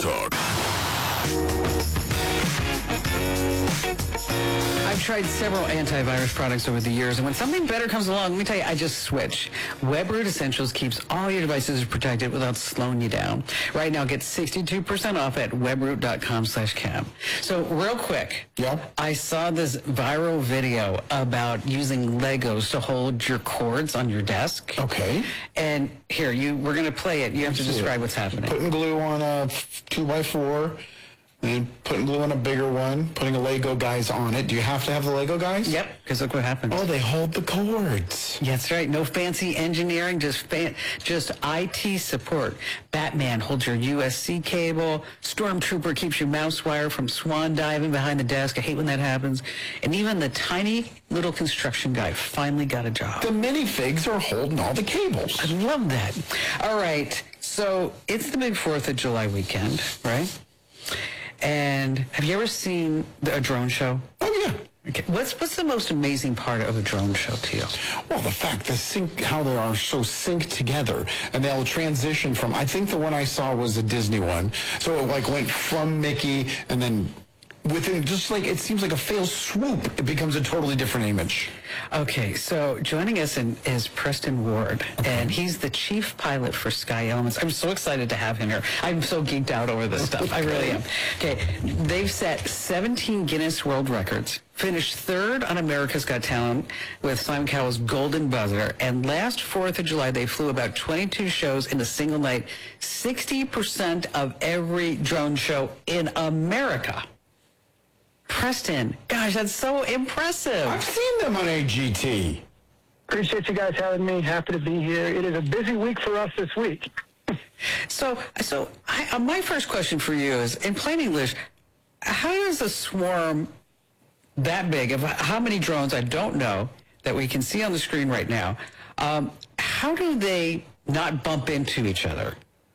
Talk. I've tried several antivirus products over the years, and when something better comes along, let me tell you, I just switch. WebRoot Essentials keeps all your devices protected without slowing you down. Right now, get 62% off at webroot.com/cam. So real quick, I saw this viral video about using Legos to hold your cords on your desk. Okay. And here, we're going to play it. You have to describe what's happening. Putting glue on a 2x4. And putting glue on a bigger one, putting a Lego guys on it. Do you have to have the Lego guys? Yep, because look what happens. Oh, they hold the cords. Yeah, that's right. No fancy engineering, just IT support. Batman holds your USB cable. Stormtrooper keeps your mouse wire from swan diving behind the desk. I hate when that happens. And even the tiny little construction guy finally got a job. The minifigs are holding all the cables. I love that. All right, so it's the big 4th of July weekend, right? And have you ever seen a drone show? Oh, yeah. Okay. What's the most amazing part of a drone show to you? Well, the fact, how they are so synced together, and they'll transition from, I think the one I saw was a Disney one, so it went from Mickey, and then within it seems like a fail swoop, it becomes a totally different image. Okay, so joining us is Preston Ward, and he's the chief pilot for Sky Elements. I'm so excited to have him here. I'm so geeked out over this stuff. I really am. Okay, they've set 17 Guinness World Records, finished 3rd on America's Got Talent with Simon Cowell's Golden Buzzer, and last 4th of July, they flew about 22 shows in a single night, 60% of every drone show in America. Preston, gosh, that's so impressive. I've seen them on AGT. Appreciate you guys having me. Happy to be here. It is a busy week for us this week. So my first question for you is, in plain English, how does a swarm that big, of how many drones, I don't know, that we can see on the screen right now, how do they not bump into each other?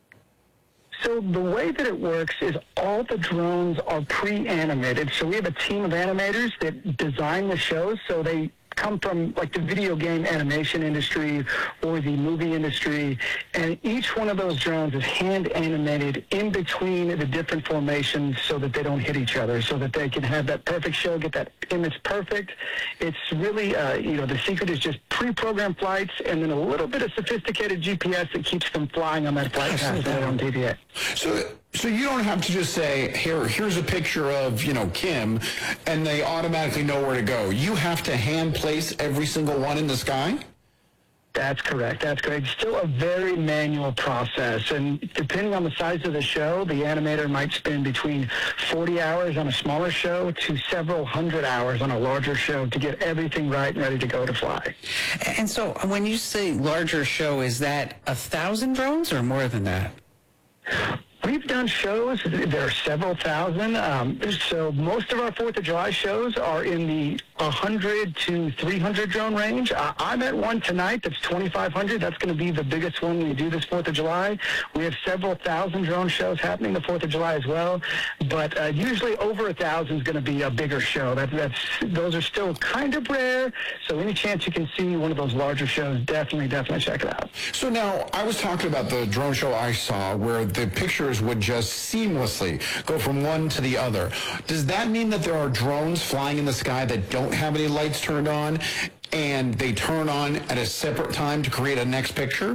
So the way that it works is all the drones are pre-animated. So we have a team of animators that design the shows, so they come from like the video game animation industry or the movie industry, and each one of those drones is hand animated in between the different formations so that they don't hit each other, so that they can have that perfect show, get that image perfect. It's really, the secret is just pre-programmed flights and then a little bit of sophisticated GPS that keeps them flying on that flight path that on DVA. So you don't have to just say, here's a picture of, Kim, and they automatically know where to go. You have to hand place every single one in the sky? That's correct. It's still a very manual process, and depending on the size of the show, the animator might spend between 40 hours on a smaller show to several hundred hours on a larger show to get everything right and ready to go to fly. And so when you say larger show, is that 1,000 drones or more than that? We've done shows, there are several thousand, so most of our 4th of July shows are in the 100 to 300 drone range. I'm at one tonight that's 2,500. That's going to be the biggest one we do this 4th of July. We have several thousand drone shows happening the 4th of July as well, but usually over 1,000 is going to be a bigger show. Those are still kind of rare, so any chance you can see one of those larger shows, definitely check it out. So now, I was talking about the drone show I saw where the pictures would just seamlessly go from one to the other. Does that mean that there are drones flying in the sky that don't have any lights turned on and they turn on at a separate time to create a next picture?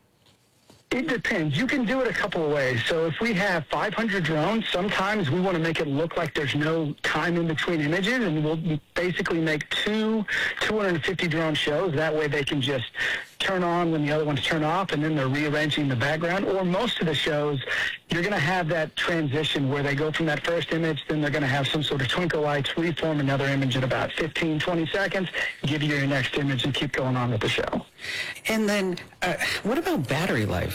It depends. You can do it a couple of ways. So if we have 500 drones, sometimes we want to make it look like there's no time in between images, and we'll basically make 250 drone shows. That way they can just turn on when the other ones turn off, and then they're rearranging the background. Or most of the shows, you're going to have that transition where they go from that first image, then they're going to have some sort of twinkle lights, reform another image in about 15, 20 seconds, give you your next image, and keep going on with the show. And then what about battery life?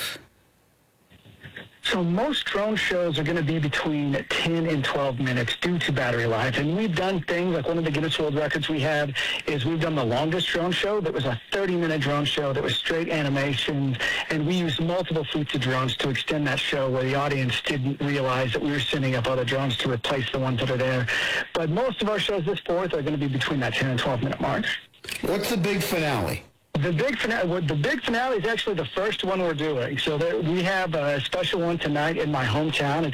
So most drone shows are going to be between 10 and 12 minutes due to battery life. And we've done things like one of the Guinness World Records we have is we've done the longest drone show that was a 30-minute drone show that was straight animations. And we used multiple fleets of drones to extend that show where the audience didn't realize that we were sending up other drones to replace the ones that are there. But most of our shows this 4th are going to be between that 10 and 12-minute mark. What's the big finale? The big finale is actually the first one we're doing. So we have a special one tonight in my hometown.